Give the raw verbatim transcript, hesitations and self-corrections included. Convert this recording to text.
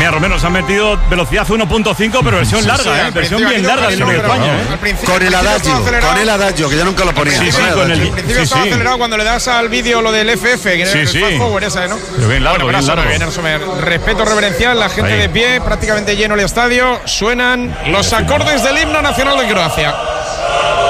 Mira, Romero, se han metido velocidad uno punto cinco, pero versión larga, ¿eh? Versión bien larga de España, ¿eh? Con el adagio, con el adagio, que yo nunca lo ponía. Sí, sí, con el. Al principio estaba acelerado cuando le das al vídeo lo del F F, que era el fast forward esa, ¿no? Pero bien largo, bueno, bien largo. Bien, respeto reverencial, la gente de pie, prácticamente lleno el estadio. Suenan los acordes del himno nacional de Croacia.